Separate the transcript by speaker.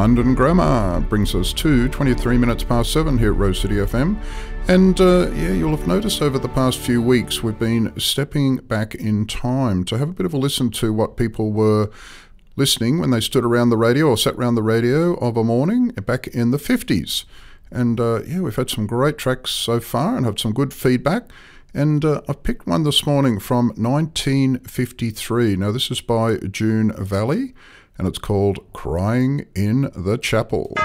Speaker 1: London Grammar brings us to 23 minutes past 7 here at Rose City FM. And you'll have noticed over the past few weeks we've been stepping back in time to have a bit of a listen to what people were listening when they stood around the radio or sat around the radio of a morning back in the 50s. And we've had some great tracks so far and had some good feedback. And I've picked one this morning from 1953. Now, this is by June Valley, and it's called Crying in the Chapel.